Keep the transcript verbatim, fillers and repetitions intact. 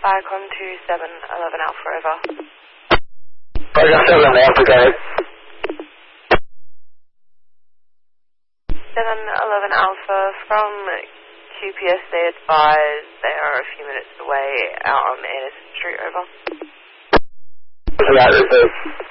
back on to seven eleven Alpha, over. Roger, seven Alpha, go ahead. seven eleven Alpha, from Q P S they advise they are a few minutes away out on Anderson Street, over. What's that,